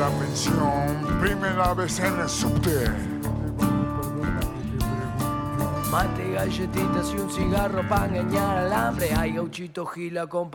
la pensión, primera vez en el subte. Mate, galletitas y un cigarro para engañar al hambre. Hay gauchito gila con